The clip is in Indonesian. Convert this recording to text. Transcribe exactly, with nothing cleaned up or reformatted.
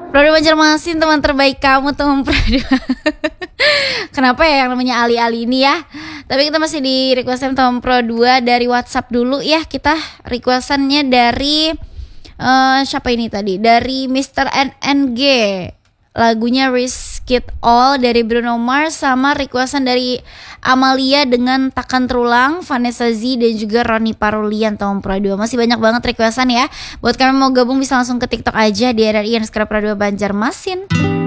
Pro dua Banjarmasin, teman terbaik kamu, teman Pro dua. Kenapa ya yang namanya Ali-Ali ini ya? Tapi kita masih di requestan teman Pro dua dari WhatsApp dulu ya. Kita requestannya dari uh, siapa ini tadi? Dari mister N N G. Lagunya Risk It All dari Bruno Mars, sama requestan dari Amalia dengan Takkan Terulang, Vanessa Z dan juga Roni Parulian, Tom Pro dua. Masih banyak banget requestan ya. Buat kalian mau gabung bisa langsung ke TikTok aja di R R I underscore Pro dua Banjarmasin.